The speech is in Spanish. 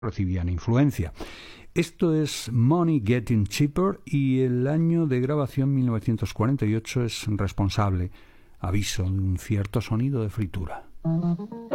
recibían influencia. Esto es Money Getting Cheaper y el año de grabación 1948 es responsable, aviso, de un cierto sonido de fritura.